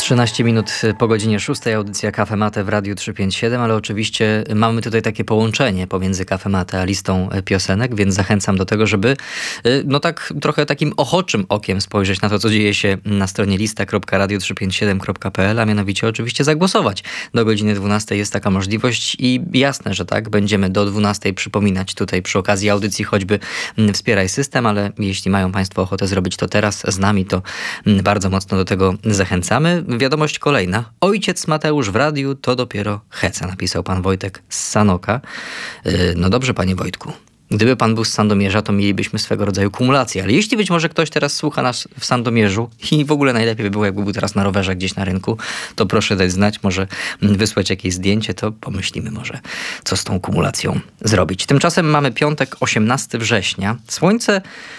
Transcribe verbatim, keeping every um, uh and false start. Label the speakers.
Speaker 1: trzynaście minut po godzinie szóstej, audycja Cafe Mate w Radiu trzysta pięćdziesiąt siedem, ale oczywiście mamy tutaj takie połączenie pomiędzy Cafe Mate a listą piosenek, więc zachęcam do tego, żeby no tak trochę takim ochoczym okiem spojrzeć na to, co dzieje się na stronie lista kropka radio trzysta pięćdziesiąt siedem kropka p l, a mianowicie oczywiście zagłosować. Do godziny dwunastej jest taka możliwość i jasne, że tak, będziemy do dwunastej przypominać tutaj przy okazji audycji choćby Wspieraj System, ale jeśli mają Państwo ochotę zrobić to teraz z nami, to bardzo mocno do tego zachęcamy. Wiadomość kolejna. Ojciec Mateusz w radiu to dopiero heca, napisał pan Wojtek z Sanoka. No dobrze, panie Wojtku. Gdyby pan był z Sandomierza, to mielibyśmy swego rodzaju kumulację. Ale jeśli być może ktoś teraz słucha nas w Sandomierzu i w ogóle najlepiej by było, jakby był teraz na rowerze gdzieś na rynku, to proszę dać znać, może wysłać jakieś zdjęcie, to pomyślimy może, co z tą kumulacją zrobić. Tymczasem mamy piątek, osiemnastego września. Słońce